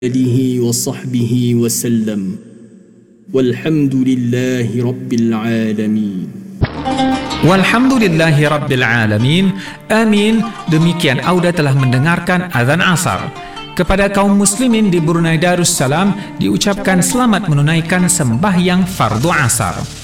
آله وصحبه وسلم والحمد لله رب العالمين. Walhamdulillahi Rabbil Alamin. Amin. Demikian Auda telah mendengarkan azan asar. Kepada kaum muslimin di Brunei Darussalam diucapkan selamat menunaikan sembahyang fardu asar.